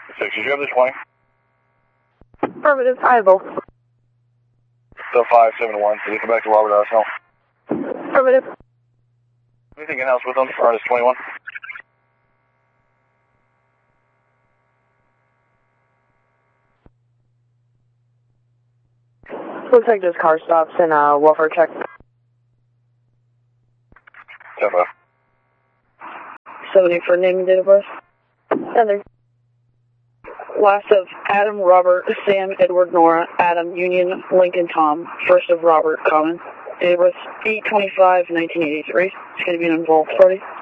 6, did you have the 20? Affirmative, I have both. The 571, so you come back to Robert Arsenal. Affirmative. Anything in-house with them, or is 21? Looks like there's car stops and welfare check. 10-5. 70 for name and date of birth. And there's last of Adam, Robert, Sam, Edward, Nora, Adam, Union, Lincoln, Tom, first of Robert, common. Date of birth 8/25/1983. It's going to be an involved party.